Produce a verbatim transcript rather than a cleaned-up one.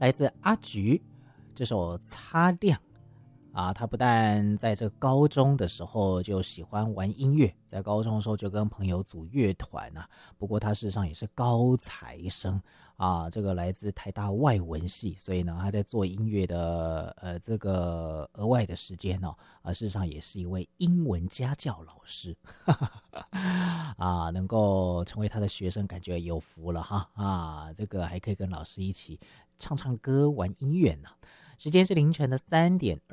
来自阿菊这首《擦亮》啊，他不但在这高中的时候就喜欢玩音乐，在高中的时候就跟朋友组乐团啊。不过他事实上也是高材生啊，这个来自台大外文系，所以呢，他在做音乐的呃这个额外的时间哦，啊，事实上也是一位英文家教老师，啊，能够成为他的学生，感觉有福了哈啊，这个还可以跟老师一起唱唱歌、玩音乐呢。时间是凌晨的三点